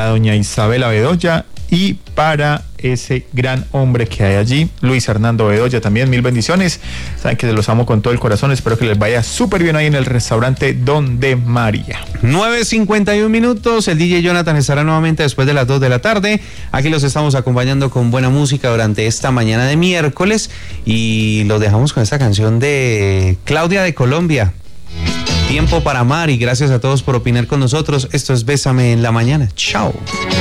doña Isabela Bedoya y para ese gran hombre que hay allí, Luis Hernando Bedoya también, mil bendiciones. Saben que los amo con todo el corazón, espero que les vaya súper bien ahí en el restaurante Donde María. 9:51 minutos, el DJ Jonathan estará nuevamente después de las 2 de la tarde. Aquí los estamos acompañando con buena música durante esta mañana de miércoles y los dejamos con esta canción de Claudia de Colombia, Tiempo para amar, y gracias a todos por opinar con nosotros. Esto es Bésame en la Mañana. Chao.